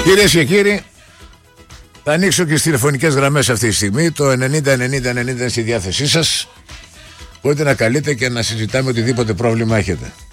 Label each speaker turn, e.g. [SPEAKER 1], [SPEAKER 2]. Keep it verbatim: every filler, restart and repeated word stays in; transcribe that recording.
[SPEAKER 1] Κυρίες και κύριοι, θα ανοίξω και τις τηλεφωνικές γραμμές αυτή τη στιγμή. Το ενενήντα ενενήντα ενενήντα είναι στη διάθεσή σας. Μπορείτε να καλείτε και να συζητάμε οτιδήποτε πρόβλημα έχετε.